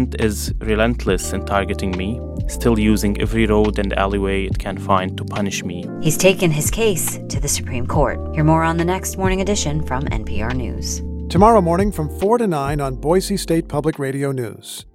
government is relentless in targeting me, still using every road and alleyway it can find to punish me. He's taken his case to the Supreme Court. Hear more on the next Morning Edition from NPR News. Tomorrow morning from 4 to 9 on Boise State Public Radio News.